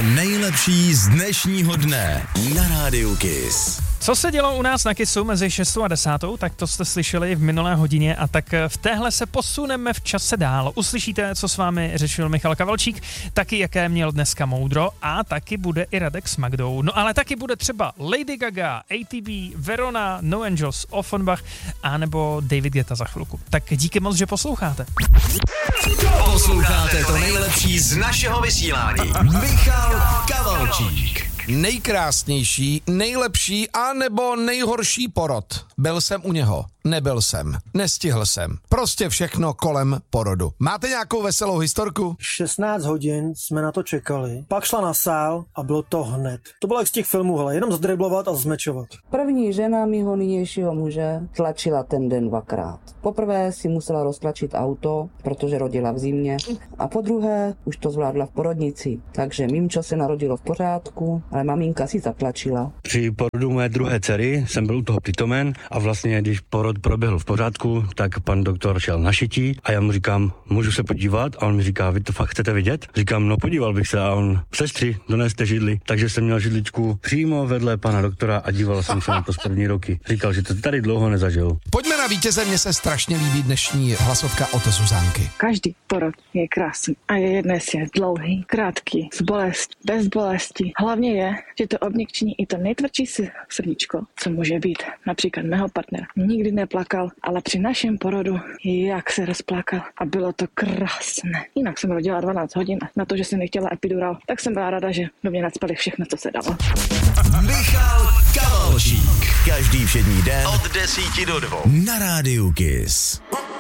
To nejlepší z dnešního dne na Rádiu Kiss. Co se dělo u nás na Kissu mezi 6 a 10, tak to jste slyšeli v minulé hodině a tak v téhle se posuneme v čase dál. Uslyšíte, co s vámi řešil Michal Kavalčík, taky jaké měl dneska moudro a taky bude i Radek s Magdou. No ale taky bude třeba Lady Gaga, ATB, Verona, No Angels, Offenbach a nebo David Guetta za chvilku. Tak díky moc, že posloucháte. Posloucháte to nejlepší z našeho vysílání. Michal Kavalčík. Nejkrásnější, nejlepší a nebo nejhorší porod. Byl jsem u něho, nebyl jsem, nestihl jsem. Prostě všechno kolem porodu. Máte nějakou veselou historku? 16 hodin jsme na to čekali, pak šla na sál a bylo to hned. To bylo jak z těch filmů, hele, jenom zdriblovat a zmečovat. První žena mýho nynějšího muže tlačila ten den 2krát. Poprvé si musela roztlačit auto, protože rodila v zimě, a po druhé už to zvládla v porodnici. Takže mimčo se narodilo v pořádku, ale maminka si zatlačila. Při porodu mé druhé dcery jsem byl u toho přítomen a vlastně, když porod proběhl v pořádku, tak pan doktor šel na šití a já mu říkám, můžu se podívat? A on mi říká, vy to fakt chcete vidět? Říkám, no podíval bych se, a on, sestři, doneste židli. Takže jsem měl židličku přímo vedle pana doktora a díval jsem se na to z první roky. Říkal, že to tady dlouho nezažil. Pojďme na vítěze, mně se strašně líbí dnešní hlasovka od Zuzánky. Každý porod je krásný a je jedno, jestli je dlouhý, krátký, s bolestí, bez bolesti. Hlavně je, že to obněkčení i to nejtvrdší srdíčko, co může být. Například mého partnera nikdy neplakal, ale při našem porodu jak se rozplakal a bylo to krásné. Jinak jsem rodila 12 hodin a na to, že jsem nechtěla epidural, tak jsem byla ráda, že do mě nacpali všechno, co se dalo. Michal Kavalčík. Každý všední den od 10 do 2 na Rádiu Kiss.